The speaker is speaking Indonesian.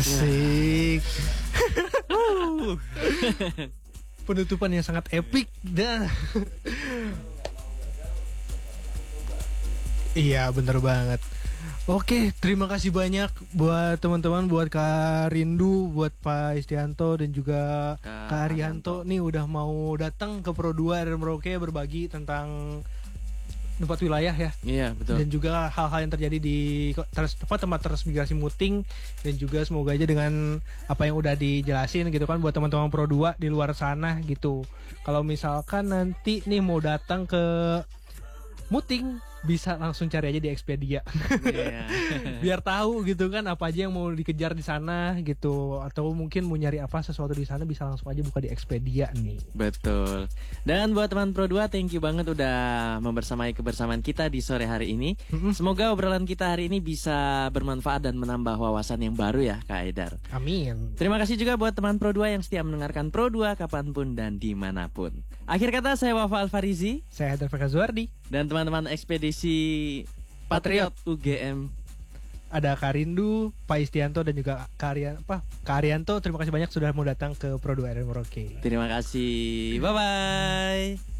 Asik. Penutupan yang sangat epic dah. Iya bener banget. Oke, terima kasih banyak buat teman-teman, buat Kak Rindu, buat Pak Istianto dan juga Kak Arianto nih udah mau datang ke Pro 2 RR Merauke berbagi tentang tempat wilayah ya. Iya betul. Dan juga hal-hal yang terjadi di tempat transmigrasi Muting, dan juga semoga aja dengan apa yang udah dijelasin gitu kan buat teman-teman Pro 2 di luar sana gitu. Kalau misalkan nanti nih mau datang ke Muting, bisa langsung cari aja di Expedia. Yeah. Biar tahu gitu kan apa aja yang mau dikejar di sana gitu, atau mungkin mau nyari apa sesuatu di sana bisa langsung aja buka di Expedia nih. Betul. Dan buat teman Pro 2, thank you banget udah membersamai kebersamaan kita di sore hari ini. Semoga obrolan kita hari ini bisa bermanfaat dan menambah wawasan yang baru ya Kak Aidar. Amin. Terima kasih juga buat teman Pro 2 yang setia mendengarkan Pro 2 kapanpun dan dimanapun. Akhir kata, saya Wafa Alfarizi. Saya Haidar Fekazuardi. Dan teman-teman ekspedisi Patriot UGM. Ada Kak Rindu, Pak Istianto dan juga Kak Arianto. Terima kasih banyak sudah mau datang ke Pro 2 RR Merauke. Terima kasih. Bye-bye.